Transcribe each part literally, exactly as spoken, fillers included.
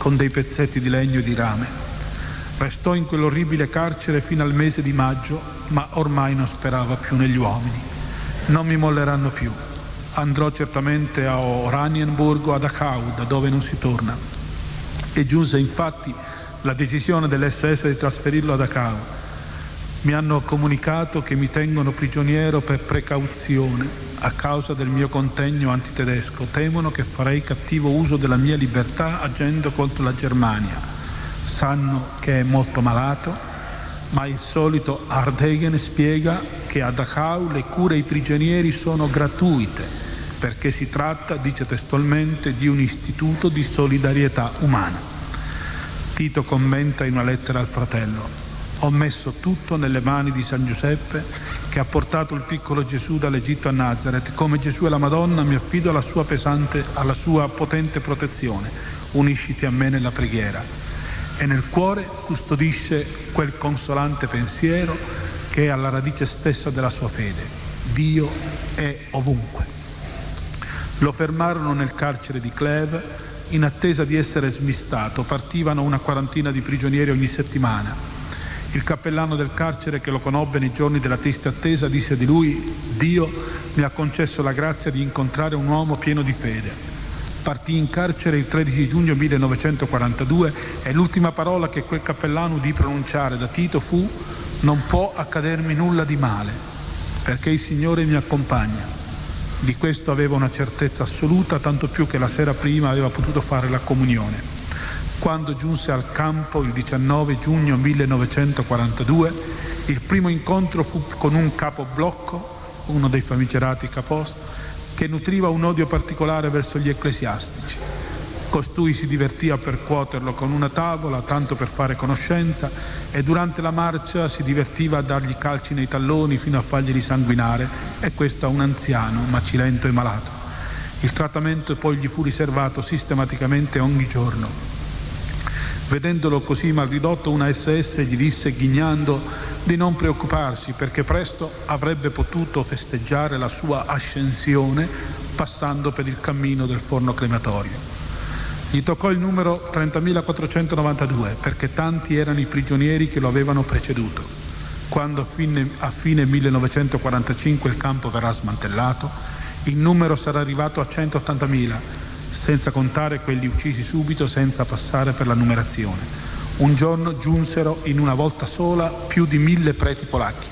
con dei pezzetti di legno e di rame. Restò in quell'orribile carcere fino al mese di maggio, ma ormai non sperava più negli uomini. Non mi molleranno più. Andrò certamente a Oranienburg o a Dachau, da dove non si torna. E giunse infatti la decisione dell'esse esse di trasferirlo a Dachau. Mi hanno comunicato che mi tengono prigioniero per precauzione a causa del mio contegno antitedesco. Temono che farei cattivo uso della mia libertà agendo contro la Germania. Sanno che è molto malato, ma il solito Hardegen spiega che a Dachau le cure ai prigionieri sono gratuite, perché si tratta, dice testualmente, di un istituto di solidarietà umana. Tito commenta in una lettera al fratello: ho messo tutto nelle mani di San Giuseppe, che ha portato il piccolo Gesù dall'Egitto a Nazareth. Come Gesù e la Madonna mi affido alla sua pesante, alla sua potente protezione. Unisciti a me nella preghiera. E nel cuore custodisce quel consolante pensiero che è alla radice stessa della sua fede: Dio è ovunque. Lo fermarono nel carcere di Clèves in attesa di essere smistato. Partivano una quarantina di prigionieri ogni settimana. Il cappellano del carcere, che lo conobbe nei giorni della triste attesa, disse di lui: Dio mi ha concesso la grazia di incontrare un uomo pieno di fede. Partì in carcere il tredici giugno millenovecentoquarantadue e l'ultima parola che quel cappellano udì pronunciare da Tito fu: non può accadermi nulla di male, perché il Signore mi accompagna. Di questo aveva una certezza assoluta, tanto più che la sera prima aveva potuto fare la comunione. Quando giunse al campo il diciannove giugno millenovecentoquarantadue, il primo incontro fu con un capoblocco, uno dei famigerati capos, che nutriva un odio particolare verso gli ecclesiastici. Costui si divertì a percuoterlo con una tavola, tanto per fare conoscenza, e durante la marcia si divertiva a dargli calci nei talloni fino a farglieli sanguinare, e questo a un anziano, macilento e malato. Il trattamento poi gli fu riservato sistematicamente ogni giorno. Vedendolo così mal ridotto, una esse esse gli disse, ghignando, di non preoccuparsi, perché presto avrebbe potuto festeggiare la sua ascensione passando per il cammino del forno crematorio. Gli toccò il numero trentamilaquattrocentonovantadue, perché tanti erano i prigionieri che lo avevano preceduto. Quando a fine, a fine millenovecentoquarantacinque il campo verrà smantellato, il numero sarà arrivato a centottantamila, senza contare quelli uccisi subito senza passare per la numerazione. Un giorno giunsero in una volta sola più di mille preti polacchi.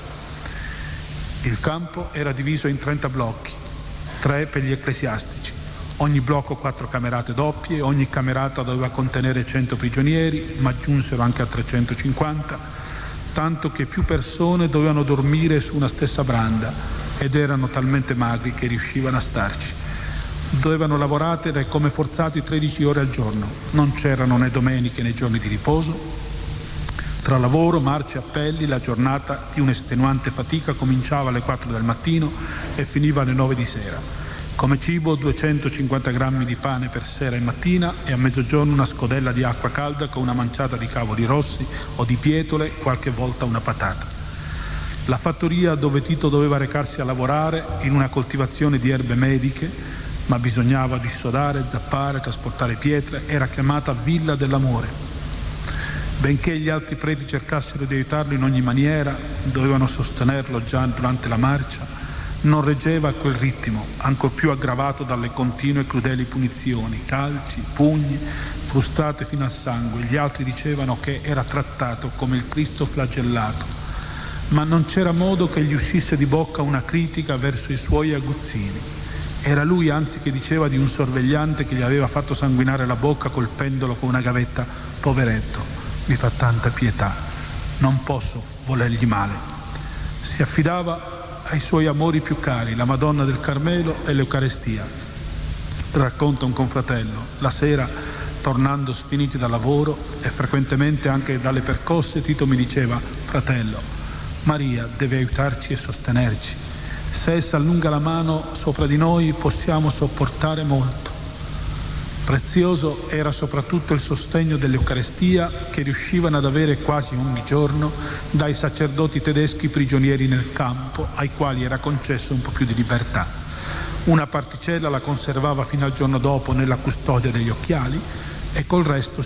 Il campo era diviso in trenta blocchi, tre per gli ecclesiastici. Ogni blocco quattro camerate doppie, ogni camerata doveva contenere cento prigionieri, ma giunsero anche a trecentocinquanta, tanto che più persone dovevano dormire su una stessa branda ed erano talmente magri che riuscivano a starci. Dovevano lavorare come forzati tredici ore al giorno, non c'erano né domeniche né giorni di riposo. Tra lavoro, marce e appelli, la giornata di un'estenuante fatica cominciava alle quattro del mattino e finiva alle nove di sera. Come cibo duecentocinquanta grammi di pane per sera e mattina, e a mezzogiorno una scodella di acqua calda con una manciata di cavoli rossi o di pietole, qualche volta una patata. La fattoria dove Tito doveva recarsi a lavorare, in una coltivazione di erbe mediche, ma bisognava dissodare, zappare, trasportare pietre, era chiamata Villa dell'Amore. Benché gli altri preti cercassero di aiutarlo in ogni maniera, dovevano sostenerlo già durante la marcia, non reggeva a quel ritmo, ancor più aggravato dalle continue e crudeli punizioni, calci, pugni, frustate fino al sangue. Gli altri dicevano che era trattato come il Cristo flagellato, ma non c'era modo che gli uscisse di bocca una critica verso i suoi aguzzini. Era lui anzi che diceva di un sorvegliante che gli aveva fatto sanguinare la bocca colpendolo con una gavetta: poveretto, mi fa tanta pietà, non posso volergli male. Si affidava ai suoi amori più cari, la Madonna del Carmelo e l'Eucarestia. Racconta un confratello: la sera, tornando sfiniti dal lavoro e frequentemente anche dalle percosse, Tito mi diceva: fratello, Maria deve aiutarci e sostenerci. Se essa allunga la mano sopra di noi possiamo sopportare molto. Prezioso era soprattutto il sostegno dell'Eucarestia che riuscivano ad avere quasi ogni giorno dai sacerdoti tedeschi prigionieri nel campo, ai quali era concesso un po' più di libertà. Una particella la conservava fino al giorno dopo nella custodia degli occhiali e col resto